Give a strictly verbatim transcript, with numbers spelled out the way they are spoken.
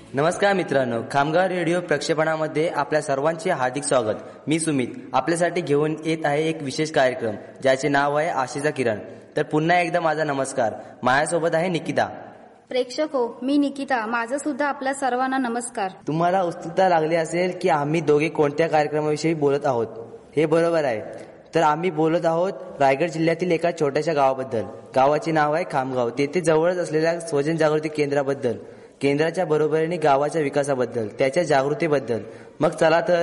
नमस्कार मित्रांनो, खामगाव रेडिओ प्रक्षेपणामध्ये आपल्या सर्वांचे हार्दिक स्वागत. मी सुमित आपल्यासाठी घेऊन येत आहे एक विशेष कार्यक्रम ज्याचे नाव आहे आशेचा किरण. तर पुन्हा एकदा माझा नमस्कार. माझ्यासोबत आहे निकिता. प्रेक्षको, मी निकिता. माझा सुद्धा आपल्या सर्वांना नमस्कार. तुम्हाला उत्सुकता लागली असेल की आम्ही दोघे कोणत्या कार्यक्रमाविषयी बोलत आहोत. हे बरोबर आहे. तर आम्ही बोलत आहोत रायगड जिल्ह्यातील एका छोट्याशा गावाबद्दल. गावाचे नाव आहे खामगाव. तेथे जवळच असलेल्या स्वजन जागृती केंद्राबद्दल, केंद्राच्या बरोबरीने गावाच्या विकासाबद्दल, त्याच्या जागृतीबद्दल. मग चला तर